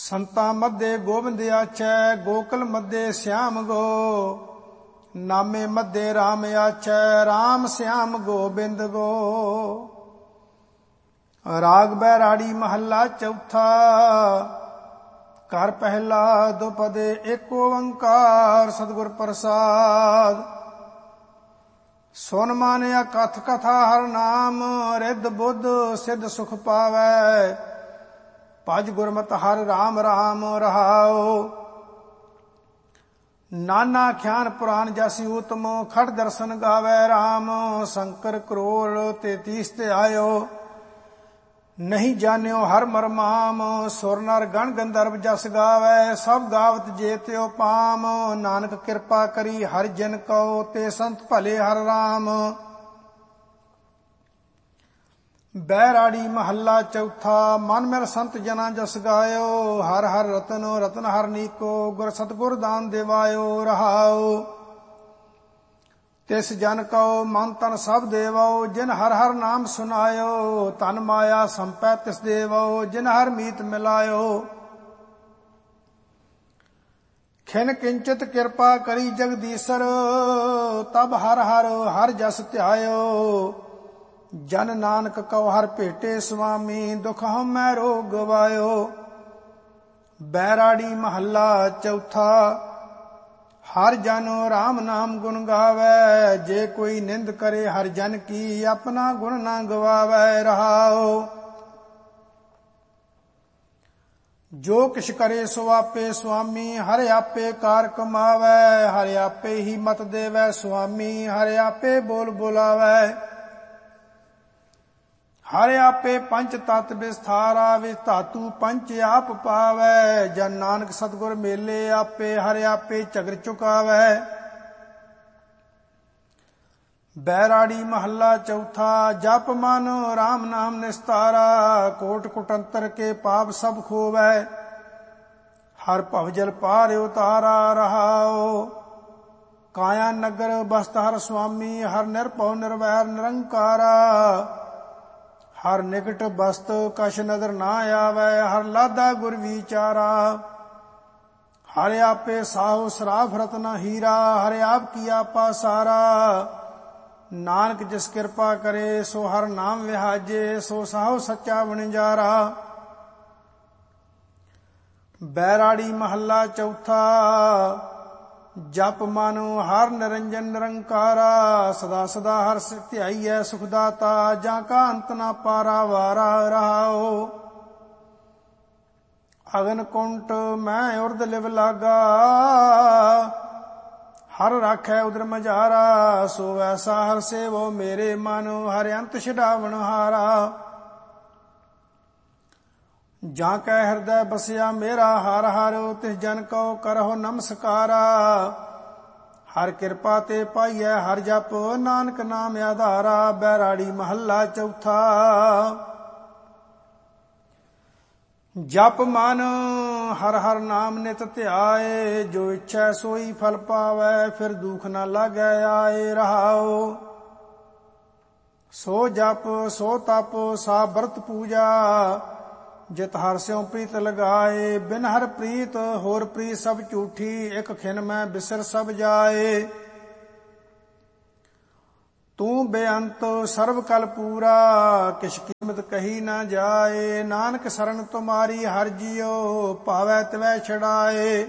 ਸੰਤਾਂ ਮੱਧੇ ਗੋਬਿੰਦ ਆਛੈ, ਗੋਕਲ ਮੱਧੇ ਸਿਆਮ ਗੋ। ਨਾਮੇ ਮੱਧੇ ਰਾਮ ਆਛੈ, ਰਾਮ ਸਿਆਮ ਗੋਬਿੰਦ ਗੋ। ਰਾਗ ਬੈਰਾੜੀ ਮਹੱਲਾ ਚੌਥਾ। ਘਰ ਪਹਿਲਾ ਦੁਪਦੇ ਏਕ ਓੰਕਾਰ, ਸਤਿਗੁਰ ਪ੍ਰਸਾਦ। ਸੁਨ ਮਾਨਿਆ ਕਥ ਕਥਾ ਹਰ ਨਾਮ, ਰਿੱਧ ਬੁੱਧ ਸਿੱਧ ਸੁਖ ਪਾਵੈ। ਭਜ ਗੁਰਮਤਿ ਹਰਿ ਰਾਮ ਰਾਮ ਰਹਾਉ। ਨਾਨਾ ਖਿਆਨ ਪੁਰਾਨ ਜਸੀ ਊਤਮ, ਖੜ ਦਰਸ਼ਨ ਗਾਵੈ ਰਾਮ। ਸ਼ੰਕਰ ਕਰੋੜ 33 ਤੇ ਆਇਓ, ਨਹੀਂ ਜਾਣਿਓ ਹਰ ਮਰਮਾਮ। ਸੁਰ ਨਰ ਗਣ ਗੰਧਰਵ ਜਸ ਗਾਵੈ, ਸਭ ਗਾਵਤ ਜੇ ਤਿਉ ਪਾਮ। ਨਾਨਕ ਕਿਰਪਾ ਕਰੀ ਹਰਿ ਜਨ ਕਉ, ਤੇ ਸੰਤ ਭਲੇ ਹਰਿ ਰਾਮ। ਬੈਰਾੜੀ ਮਹੱਲਾ ਚੌਥਾ। ਮਨ ਮਿਲ ਸੰਤ ਜਨਾ ਜਸ ਗਾਇਓ, ਹਰ ਹਰ ਰਤਨ ਰਤਨ ਹਰ ਨੀਕੋ। ਗੁਰ ਸਤਿਗੁਰ ਦਾਨ ਦੇਵਾਇਓ ਰਹਾਉ। ਤਿਸ ਜਨ ਕਉ ਮਨ ਤਨ ਸਭ ਦੇਵੋ, ਜਿਨ ਹਰ ਹਰ ਨਾਮ ਸੁਨਾਇਓ। ਤਨ ਮਾਇਆ ਸੰਪੈ ਤਿਸ ਦੇਵੋ, ਜਿਨ ਹਰ ਮੀਤ ਮਿਲਾਇਓ। ਖਿਨ ਕਿੰਚਿਤ ਕਿਰਪਾ ਕਰੀ ਜਗਦੀਸ਼ਰ, ਤਬ ਹਰ ਹਰ ਹਰ ਜਸ ਧਿਆਇਓ। ਜਨ ਨਾਨਕ ਕਉ ਹਰ ਭੇਟੇ ਸੁਆਮੀ, ਦੁਖ ਹਉਮੈ ਰੋਗ ਗਵਾਇਓ। ਬੈਰਾੜੀ ਮਹੱਲਾ ਚੌਥਾ। ਹਰ ਜਨ ਰਾਮ ਨਾਮ ਗੁਣ ਗਾਵੈ, ਜੇ ਕੋਈ ਨਿੰਦ ਕਰੇ ਹਰ ਜਨ ਕੀ। ਆਪਣਾ ਗੁਣ ਨਾ ਗਵਾਵੈ ਰਹਾਉ। ਜੋ ਕਿਛ ਕਰੇ ਸੋ ਆਪੇ ਸੁਆਮੀ, ਹਰਿ ਆਪੇ ਕਾਰ ਕਮਾਵੈ। ਹਰਿ ਆਪੇ ਹੀ ਮਤ ਦੇਵੈ ਸੁਆਮੀ, ਹਰਿ ਆਪੇ ਬੋਲ ਬੁਲਾਵੈ। ਹਰਿ ਆਪੇ ਪੰਚ ਤਤ ਵਿਸਥਾਰਾ, ਵਿਚ ਧਾਤੂ ਪੰਚ ਆਪ ਪਾਵੈ। ਜਨ ਨਾਨਕ ਸਤਿਗੁਰ ਮੇਲੇ ਆਪੇ, ਹਰਿ ਆਪੇ ਝਗਰ ਚੁਕਾਵੈ। ਬੈਰਾੜੀ ਮਹੱਲਾ ਚੌਥਾ। ਜਪ ਮਨ ਰਾਮ ਨਾਮ ਨਿਸਤਾਰਾ, ਕੋਟ ਕੁਟੰਤਰ ਕੇ ਪਾਪ ਸਭ ਖੋਵੈ। ਹਰ ਭਵਜਲ ਪਾਰ ਉਤਾਰਾ ਰਹਾਉ। ਕਾਇਆ ਨਗਰ ਬਸਤ ਹਰ ਸੁਆਮੀ, ਹਰ ਨਿਰਭਉ ਨਿਰਵੈਰ ਨਿਰੰਕਾਰਾ। ਹਰ ਨਿਕਟ ਬਸਤ ਕਛ ਨਦਰ ਨਾ ਆਵੈ, ਹਰ ਲਾਦਾ ਗੁਰ ਵਿਚਾਰਾ। ਹਰਿ ਆਪੇ ਸਾਹੁ ਸਰਾਫ ਰਤਨ ਹੀਰਾ, ਹਰਿ ਆਪ ਕੀਆ ਪਾਸਾਰਾ। ਨਾਨਕ ਜਿਸ ਕਿਰਪਾ ਕਰੇ, ਸੋ ਹਰ ਨਾਮ ਵਿਹਾਜੇ। ਸੋ ਸਾਹੁ ਸੱਚਾ ਵਣਜਾਰਾ। ਬੈਰਾੜੀ ਮਹੱਲਾ ਚੌਥਾ। ਜਪ ਮਨ ਹਰ ਨਿਰੰਜਨ ਨਿਰੰਕਾਰਾ, ਸਦਾ ਸਦਾ ਹਰ ਧਿਆਈਐ ਸੁਖ ਦਾਤਾ। ਜਾਂ ਕਾ ਅੰਤ ਨਾ ਪਾਰਾ ਵਾਰਾ ਰਹਾਉ। ਅਗਨ ਕੁੰਟ ਮੈਂ ਉਰਦ ਲਿਵ ਲਾਗਾ, ਹਰ ਰਾਖੈ ਉਦਰ ਮਝਾਰਾ। ਸੋ ਐਸਾ ਹਰ ਸੇਵੋ ਮੇਰੇ ਮਨ, ਹਰਿ ਅੰਤ ਛਡਾਵਣ ਹਾਰਾ। ਜਾਂ ਕੈ ਹਿਰਦੈ ਬਸਿਆ ਮੇਰਾ ਹਰਿ ਹਰਿ, ਤਿਸ ਜਨ ਕਉ ਕਰਹੁ ਨਮਸਕਾਰਾ। ਹਰ ਕਿਰਪਾ ਤੇ ਪਾਈਐ ਹਰ ਜਪ, ਨਾਨਕ ਨਾਮ ਆਧਾਰਾ। ਬੈਰਾੜੀ ਮਹੱਲਾ ਚੌਥਾ। ਜਪ ਮਨ ਹਰ ਹਰ ਨਾਮ ਨਿਤ ਧਿਆਏ, ਜੋ ਇੱਛੈ ਸੋਈ ਫਲ ਪਾਵੈ। ਫਿਰ ਦੁਖ ਨਾ ਲਾਗੈ ਆਏ ਰਹਾਉ। ਸੋ ਜਪ ਸੋ ਤਪ ਸਾ ਬਰਤ ਪੂਜਾ, ਜਿਤ ਹਰ ਸਿਉ ਪ੍ਰੀਤ ਲਗਾਏ। ਬਿਨ ਹਰ ਪ੍ਰੀਤ ਹੋਰ ਪ੍ਰੀਤ ਸਭ ਝੂਠੀ, ਇਕ ਖਿਨ ਮੈਂ ਬਿਸਰ ਸਭ ਜਾਏ। ਤੂੰ ਬੇਅੰਤ ਸਰਬ ਕਲ ਪੂਰਾ, ਕਿਛ ਕੀਮਤ ਕਹੀ ਨਾ ਜਾਏ। ਨਾਨਕ ਸਰਣ ਤੁਮਾਰੀ ਹਰਿ ਜੀਉ, ਭਾਵੈ ਤਿਵੈ ਛਡਾਏ।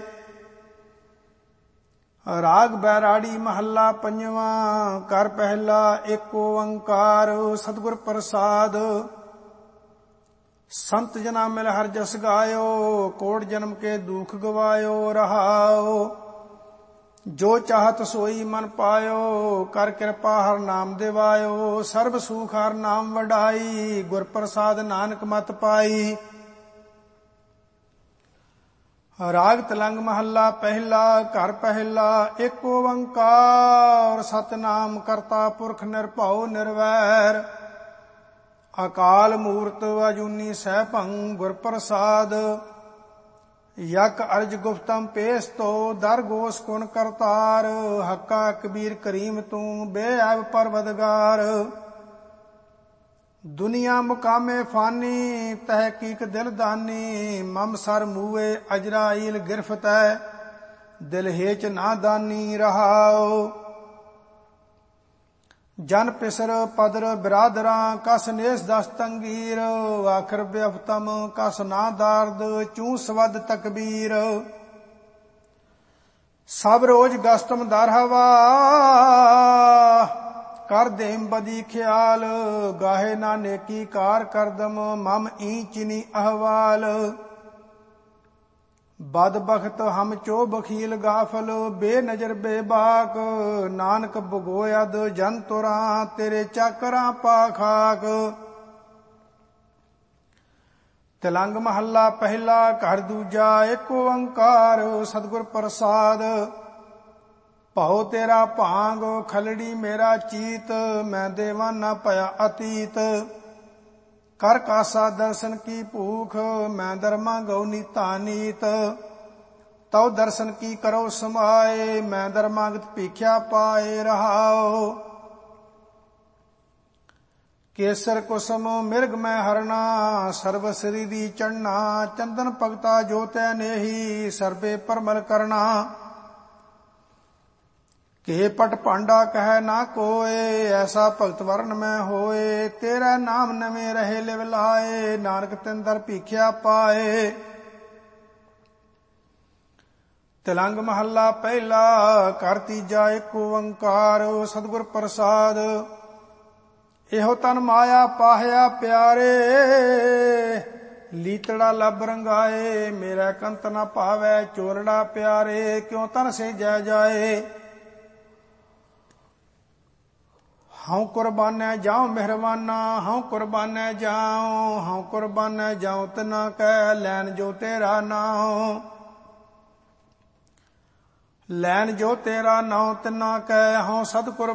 ਰਾਗ ਬੈਰਾੜੀ ਮਹੱਲਾ ਪੰਜਵਾਂ। ਘਰ ਪਹਿਲਾ ਏਕ ਓੰਕਾਰ, ਸਤਿਗੁਰ ਪ੍ਰਸਾਦ। ਸੰਤ ਜਨਾ ਮਿਲ ਹਰਿ ਜਸ ਗਾਇਓ, ਕੋਟ ਜਨਮ ਕੇ ਦੁਖ ਗਵਾਇਓ ਰਹਾਉ। ਜੋ ਚਾਹਤ ਸੋਈ ਮਨ ਪਾਇਓ, ਕਰ ਕਿਰਪਾ ਹਰ ਨਾਮ ਦਿਵਾਇਓ। ਸਰਬ ਸੁਖ ਹਰ ਨਾਮ ਵਡਾਈ, ਗੁਰ ਪ੍ਰਸਾਦ ਨਾਨਕ ਮਤ ਪਾਈ। ਰਾਗ ਤਲੰਗ ਮਹੱਲਾ ਪਹਿਲਾ। ਘਰ ਪਹਿਲਾ ਏਕ ਓੰਕਾਰ, ਸਤਿਨਾਮ ਕਰਤਾ ਪੁਰਖ ਨਿਰਭਉ ਨਿਰਵੈਰ। ਅਕਾਲ ਮੂਰਤ ਅਜੂਨੀ ਸੈਭੰ, ਗੁਰ ਪ੍ਰਸਾਦ। ਯਕ ਅਰਜ ਗੁਫਤਮ ਪੇਸ ਤੋ, ਦਰ ਗੋਸ ਕੁਨ ਕਰਤਾਰ। ਹੱਕਾ ਕਬੀਰ ਕਰੀਮ ਤੂੰ, ਬੇਅਬ ਪਰਵਦਗਾਰ। ਦੁਨੀਆ ਮੁਕਾਮੇ ਫਾਨੀ ਤਹਿਕੀਕ ਦਿਲ ਦਾਨੀ ਮਮ ਸਰ ਮੂਏ ਅਜਰਾਈਲ ਗਿਰਫਤ ਹੈ ਦਿਲ ਹੇਚ ਨਾ ਦਾਨੀ ਰਹਾਓ। ਜਨ ਪਿਸਰ ਪਦਰ ਬਿਰਾਦਰਾਂ ਕਸ ਨੇਸ ਦਸ ਤੰਗੀਰ ਆਖਰ ਬਿਅਫਤਮ ਕਸ ਨਾ ਦਾਰਦ ਚੂ ਸਵਦ ਤਕਬੀਰ। ਸਭ ਰੋਜ਼ ਗਸਤਮ ਦਰ ਹਵਾ ਕਰ ਦੇਮ ਬਦੀ ਖਿਆਲ ਗਾਹੇ ਨਾ ਨੇਕੀ ਕਾਰ ਕਰਦਮ ਮਮ ਈਚਨੀ ਅਹਵਾਲ। ਬਦ ਬਖਤ ਹਮ ਚੋ ਬਖੀਲ ਗਾਫਲ ਬੇਨਜ਼ਰ ਬੇਬਾਕ ਨਾਨਕ ਭਗੋਇਦ ਜਨ ਤੁਰਾਂ ਤੇਰੇ ਚਾਕਰਾਂ ਪਾ ਖਾਕ। ਤਿਲੰਗ ਮਹੱਲਾ ਪਹਿਲਾ ਘਰ ਦੂਜਾ ਏਕ ਓੰਕਾਰ ਸਤਿਗੁਰ ਪ੍ਰਸਾਦ। ਭਉ ਤੇਰਾ ਭਾਂਗ ਖਲੜੀ ਮੇਰਾ ਚੀਤ ਮੈਂ ਦੇਵਾਨਾ ਭਇਆ ਅਤੀਤ। ਕਰ ਕਾਸਾ ਦਰਸ਼ਨ ਕੀ ਭੂਖ ਮੈਂ ਦਰਮਾ ਗਉ ਨੀਤਾ ਨੀਤ। ਤਉ ਦਰਸ਼ਨ ਕੀ ਕਰੋ ਸਮਾਏ ਮੈਂ ਦਰਮਾਗਤ ਭੀਖਿਆ ਪਾਏ ਰਹਾਓ। ਕੇਸਰ ਕੁਸਮ ਮਿਰਗ ਮੈਂ ਹਰਣਾ ਸਰਬ ਸ੍ਰੀ ਦੀ ਚੜਨਾ ਚੰਦਨ ਭਗਤਾ ਜੋ ਤੈ ਨੇਹੀ ਸਰਬੇ ਪਰਮਲ ਕਰਨਾ। ਕੇ ਪਟ ਭਾਂਡਾ ਕਹਿ ਨਾ ਕੋਏ ਐਸਾ ਭਗਤ ਵਰਨ ਮੈਂ ਹੋਏ। ਤੇਰਾ ਨਾਮ ਨਵੇਂ ਰਹੇ ਲਿਵ ਲਾਏ ਨਾਨਕ ਤਿਨ ਦਰ ਭੀਖਿਆ ਪਾਏ। ਤਿਲੰਗ ਮਹੱਲਾ ਪਹਿਲਾ ਘਰ ਤੀਜਾ ਏਕ ਓੰਕਾਰ ਸਤਿਗੁਰ ਪ੍ਰਸਾਦ। ਇਹੋ ਤਨ ਮਾਇਆ ਪਾਹਿਆ ਪਿਆਰੇ ਲੀਤੜਾ ਲੱਭ ਰੰਗਾਏ। ਮੇਰਾ ਕੰਤ ਨਾ ਭਾਵੈ ਚੋਲੜਾ ਪਿਆਰੇ ਕਿਉ ਤਨ ਸੇ ਜੈ ਜਾਏ। ਹਉ ਕੁਰਬਾਨੈ ਜਾਉ ਮਿਹਰਬਾਨਾ ਹਉ ਕੁਰਬਾਨੈ ਜਾਉ ਹਉ ਕੁਰਬਾਨੈ ਜਾਉ ਤਿਨਾ ਕੈ ਲੈਨ ਜੋ ਤੇਰਾ ਨਾਉ। ਲੈਨ ਜੋ ਤੇਰਾ ਨਾਉ ਤਿਨਾ ਕੈ ਹਉ ਸਤਿਗੁਰ